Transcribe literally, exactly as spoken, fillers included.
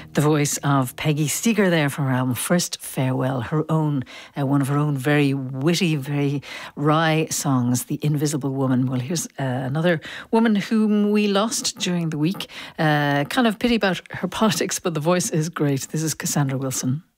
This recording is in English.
The voice of Peggy Seeger there from her album First Farewell, her own, uh, one of her own very witty, very wry songs, The Invisible Woman. Well, here's uh, another woman whom we lost during the week. Uh, kind of pity about her politics, but the voice is great. This is Cassandra Wilson.